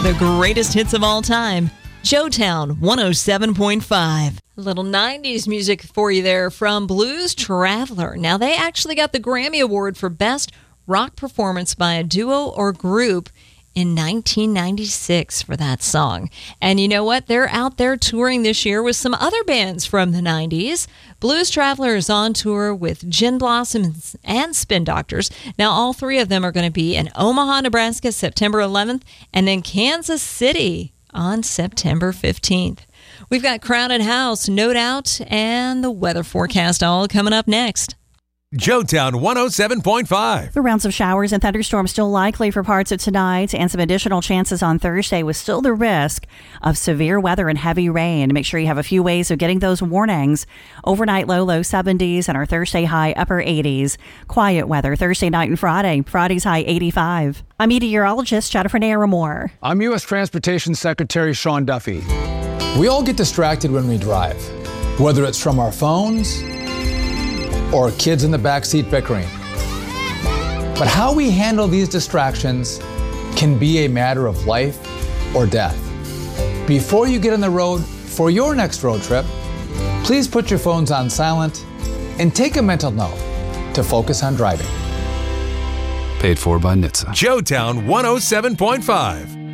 the greatest hits of all time. Joetown 107.5. A little 90s music for you there from Blues Traveler. Now, they actually got the Grammy Award for Best Rock Performance by a Duo or Group in 1996 for that song. And you know what? They're out there touring this year with some other bands from the 90s. Blues Traveler is on tour with Gin Blossoms and Spin Doctors. Now, all three of them are going to be in Omaha, Nebraska, September 11th, and then Kansas City on September 15th. We've got Crowded House, No Doubt, and the weather forecast all coming up next. Joetown 107.5. The rounds of showers and thunderstorms still likely for parts of tonight, and some additional chances on Thursday with still the risk of severe weather and heavy rain. Make sure you have a few ways of getting those warnings. Overnight low 70s and our Thursday high upper 80s. Quiet weather Thursday night and Friday. Friday's high 85. I'm meteorologist Jennifer Naramore. I'm U.S. Transportation Secretary Sean Duffy. We all get distracted when we drive, whether it's from our phones or kids in the backseat bickering. But how we handle these distractions can be a matter of life or death. Before you get on the road for your next road trip, please put your phones on silent and take a mental note to focus on driving. Paid for by NHTSA. Joetown 107.5.